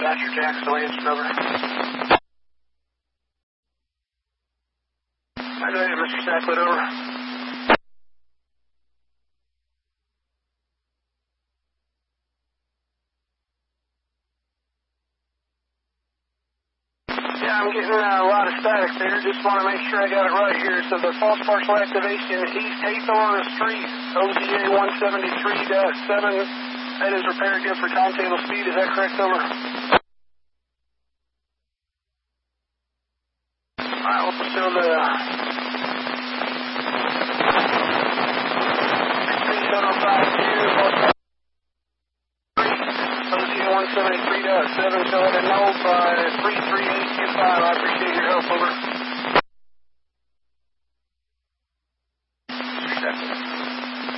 Dispatcher Jackson, answer over. Hi, go ahead, Mr. Sacklet, over. Yeah, I'm getting a lot of static there. Just want to make sure I got it right here. So the false partial activation, East Haythorne Street, OZA 173-7. That is repaired good for timetable speed. Is that correct, over? Alright, we'll still the 173.7, so at a no by 33825. I appreciate your help, over.